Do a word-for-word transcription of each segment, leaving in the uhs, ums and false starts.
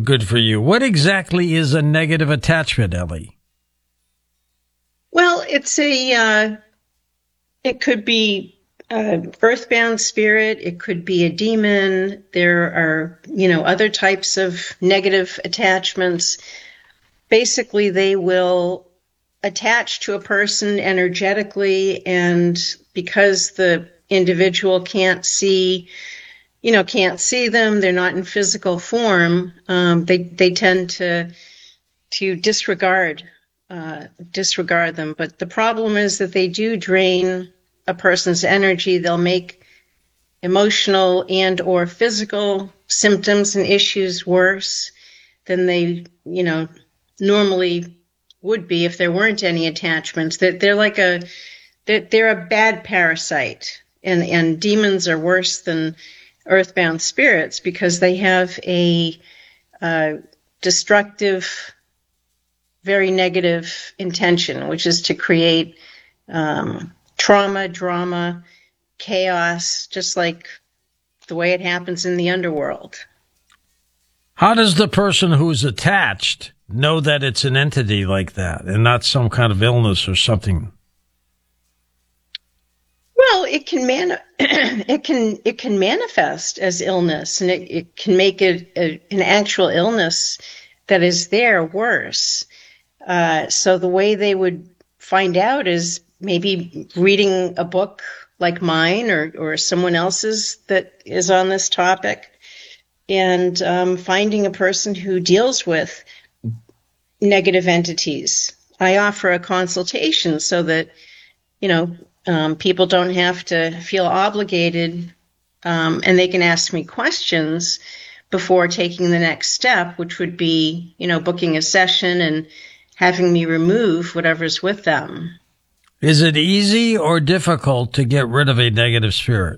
good for you. What exactly is a negative attachment, Ellie? Well, it's a, uh, it could be uh, earthbound spirit. It could be a demon. There are, you know, other types of negative attachments. Basically, they will attach to a person energetically, and because the individual can't see, you know, can't see them, they're not in physical form, um, they they tend to to disregard uh, disregard them. But the problem is that they do drain a person's energy. They'll make emotional and or physical symptoms and issues worse than they, you know, normally would be if there weren't any attachments. That they're, they're like a they're, they're a bad parasite, and and demons are worse than earthbound spirits because they have a uh, destructive, very negative intention, which is to create um, trauma, drama, chaos, just like the way it happens in the underworld. How does the person who's attached know that it's an entity like that and not some kind of illness or something? Well, it can man it can it can manifest as illness, and it, it can make it a, an actual illness that is there worse. Uh, so the way they would find out is maybe reading a book like mine or or someone else's that is on this topic, and um, finding a person who deals with negative entities. I offer a consultation so that, you know, um, people don't have to feel obligated, um, and they can ask me questions before taking the next step, which would be, you know, booking a session and having me remove whatever's with them. Is it easy or difficult to get rid of a negative spirit?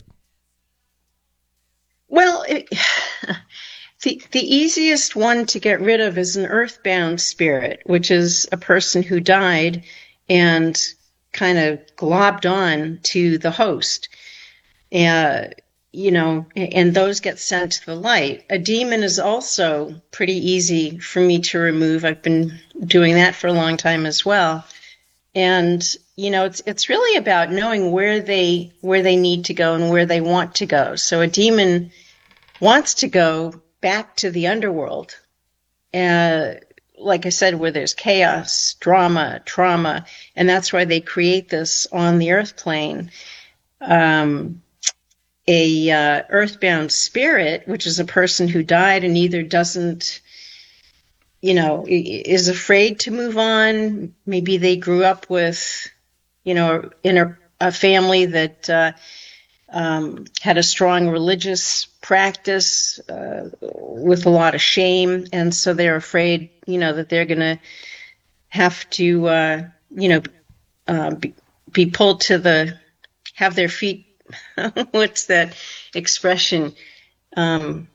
Well, it, the the easiest one to get rid of is an earthbound spirit, which is a person who died and kind of globbed on to the host. Uh, you know, and those get sent to the light. A demon is also pretty easy for me to remove. I've been doing that for a long time as well. And, you know, it's it's really about knowing where they where they need to go and where they want to go. So a demon wants to go back to the underworld. Uh, like I said, where there's chaos, drama, trauma, and that's why they create this on the earth plane. Um, a uh, earthbound spirit, which is a person who died and either doesn't, you know, is afraid to move on. Maybe they grew up with, you know, in a, a family that uh, um, had a strong religious practice uh, with a lot of shame, and so they're afraid, you know, that they're going to have to, uh, you know, uh, be, be pulled to the, have their feet, what's that expression? Um,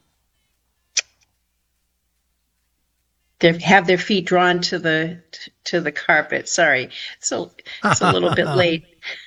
they have their feet drawn to the to the carpet. Sorry, so it's a little bit late.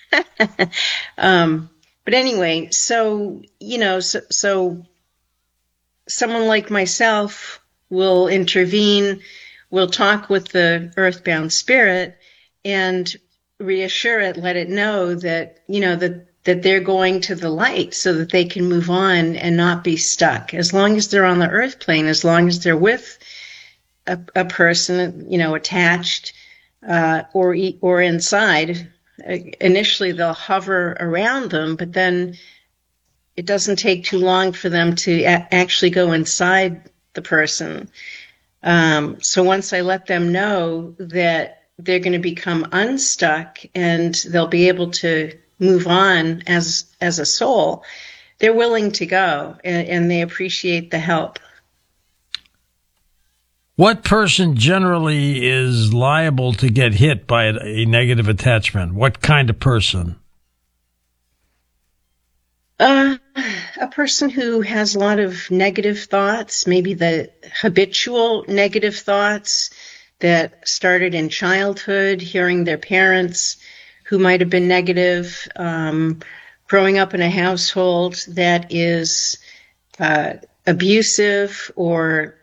um, but anyway, so you know, so, so someone like myself will intervene, will talk with the earthbound spirit, and reassure it, let it know that you know that that they're going to the light, so that they can move on and not be stuck. As long as they're on the earth plane, as long as they're with a, a person, you know, attached uh, or or inside. Initially, they'll hover around them, but then it doesn't take too long for them to a- actually go inside the person. Um, so once I let them know that they're going to become unstuck and they'll be able to move on as as a soul, they're willing to go, and, and they appreciate the help. What person generally is liable to get hit by a, a negative attachment? What kind of person? Uh, a person who has a lot of negative thoughts, maybe the habitual negative thoughts that started in childhood, hearing their parents who might have been negative, um, growing up in a household that is uh, abusive or